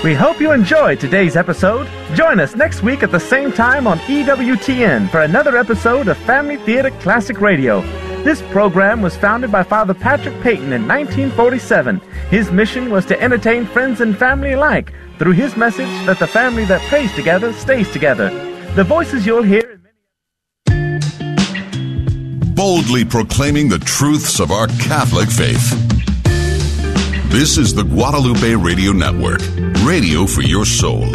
We hope you enjoyed today's episode. Join us next week at the same time on EWTN for another episode of Family Theater Classic Radio. This program was founded by Father Patrick Peyton in 1947. His mission was to entertain friends and family alike through his message that the family that prays together stays together. The voices you'll hear in boldly proclaiming the truths of our Catholic faith. This is the Guadalupe Radio Network, radio for your soul.